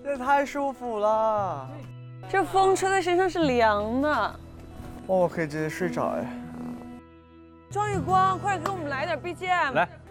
这太舒服了。 这风吹在身上是凉的。 哇，我可以直接睡着哎。 庄宇光，快给我们来点 BGM。 来，